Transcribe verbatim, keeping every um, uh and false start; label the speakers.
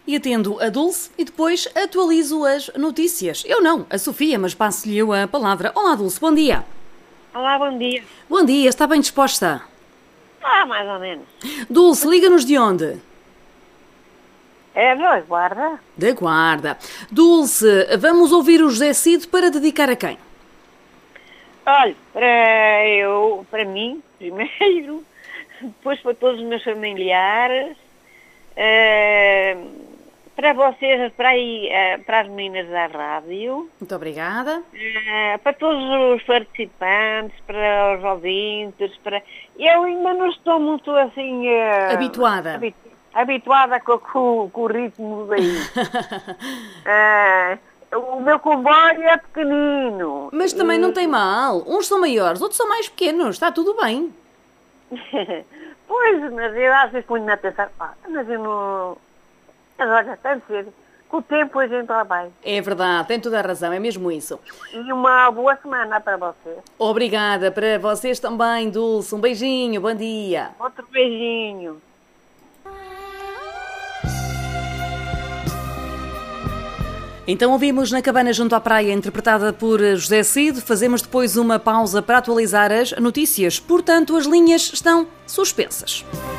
Speaker 1: E atendo a Dulce e depois atualizo as notícias. Eu não, a Sofia, mas passo-lhe a palavra. Olá, Dulce, bom dia.
Speaker 2: Olá, bom dia.
Speaker 1: Bom dia, está bem disposta?
Speaker 2: Ah, mais ou menos.
Speaker 1: Dulce, liga-nos de onde?
Speaker 2: É da Guarda.
Speaker 1: Da Guarda. Dulce, vamos ouvir o José Cid para dedicar a quem?
Speaker 2: Olha, para eu, para mim, primeiro, depois para todos os meus familiares, eh, para vocês, para, aí, eh, para as meninas da rádio,
Speaker 1: Muito obrigada.
Speaker 2: eh, para todos os participantes, para os ouvintes, para... Eu ainda não estou muito assim... eh,
Speaker 1: Habituada.
Speaker 2: habitu- habituada com, com- com o ritmo daí. Eh, o meu comboio é pequenino.
Speaker 1: Mas também
Speaker 2: E-
Speaker 1: não tem mal. Uns são maiores, outros são mais pequenos. Está tudo bem.
Speaker 2: Pois, mas eu às vezes ponho-me a pensar, ah, mas eu não... Mas olha, tem de ser. Com o tempo a gente lá vai.
Speaker 1: É verdade, tem toda a razão, é mesmo isso.
Speaker 2: E uma boa semana para vocês.
Speaker 1: Obrigada para vocês também, Dulce. Um beijinho, bom dia.
Speaker 2: Outro beijinho.
Speaker 1: Então ouvimos Na Cabana Junto à Praia, interpretada por José Cid. Fazemos depois uma pausa para atualizar as notícias. Portanto, as linhas estão suspensas.